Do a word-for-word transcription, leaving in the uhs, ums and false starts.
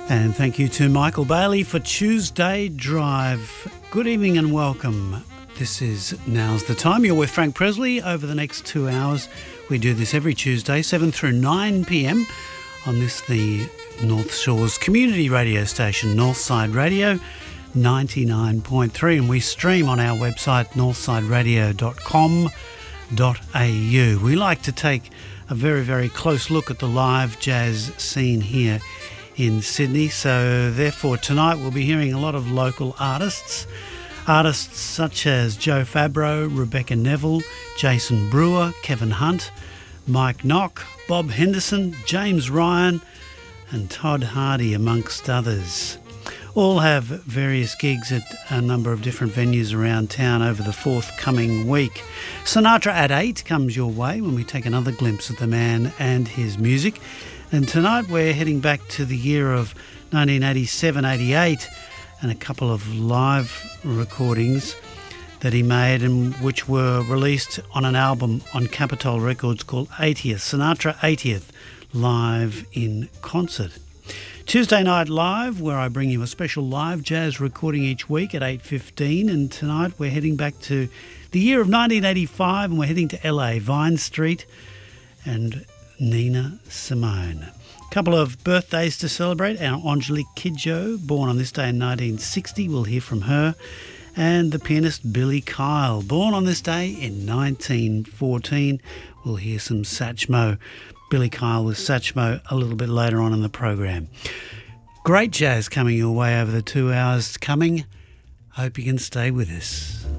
And thank you to Michael Bailey for Tuesday Drive. Good evening and welcome. This is Now's the Time. You're with Frank Presley over the next two hours. We do this every Tuesday, seven through nine p.m. on this, the North Shores community radio station, Northside Radio ninety-nine point three. And we stream on our website, northside radio dot com dot a u. We like to take a very, very close look at the live jazz scene here in Sydney. So therefore tonight we'll be hearing a lot of local artists. Artists such as Joe Fabro, Rebecca Neville, Jason Brewer, Kevin Hunt, Mike Knock, Bob Henderson, James Ryan and Todd Hardy, amongst others. All have various gigs at a number of different venues around town over the forthcoming week. Sinatra at eight comes your way when we take another glimpse at the man and his music. And tonight we're heading back to the year of nineteen eighty-seven eighty-eight and a couple of live recordings that he made and which were released on an album on Capitol Records called eightieth, Sinatra eightieth, Live in Concert. Tuesday Night Live, where I bring you a special live jazz recording each week at eight fifteen, and tonight we're heading back to the year of nineteen eighty-five and we're heading to L A, Vine Street and Nina Simone. A couple of birthdays to celebrate. Our Angelique Kidjo, born on this day in nineteen sixty, we'll hear from her. And the pianist Billy Kyle, born on this day in nineteen fourteen, we'll hear some Satchmo. Billy Kyle with Satchmo a little bit later on in the program. Great jazz coming your way over the two hours coming. Hope you can stay with us.